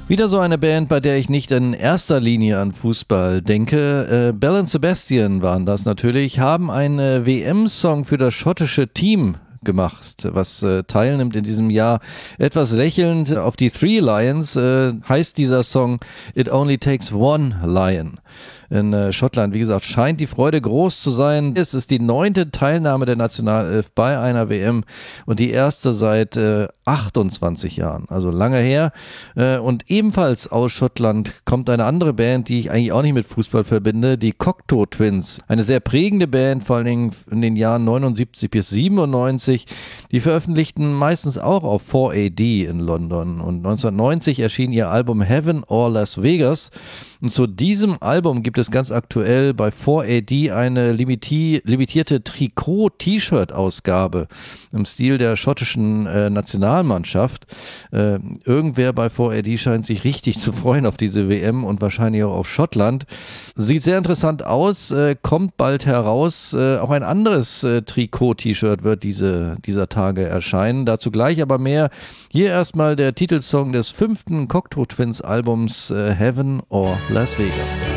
Wieder so eine Band, bei der ich nicht in erster Linie an Fußball denke. Belle & Sebastian waren das natürlich, haben einen WM-Song für das schottische Team gemacht, was teilnimmt in diesem Jahr. Etwas lächelnd auf die Three Lions heißt dieser Song It Only Takes One Lion. In Schottland, wie gesagt, scheint die Freude groß zu sein. Es ist die 9. Teilnahme der Nationalelf bei einer WM und die erste seit 28 Jahren, also lange her. Und ebenfalls aus Schottland kommt eine andere Band, die ich eigentlich auch nicht mit Fußball verbinde, die Cocteau Twins. Eine sehr prägende Band, vor allen Dingen in den Jahren 79 bis 97. Die veröffentlichten meistens auch auf 4AD in London. Und 1990 erschien ihr Album Heaven or Las Vegas. Und zu diesem Album gibt es ganz aktuell bei 4AD eine limitierte Trikot-T-Shirt-Ausgabe im Stil der schottischen Nationalmannschaft. Irgendwer bei 4AD scheint sich richtig zu freuen auf diese WM und wahrscheinlich auch auf Schottland. Sieht sehr interessant aus, kommt bald heraus. Auch ein anderes Trikot-T-Shirt wird dieser Tage erscheinen. Dazu gleich aber mehr. Hier erstmal der Titelsong des 5. Cocteau Twins Albums Heaven or Las Vegas.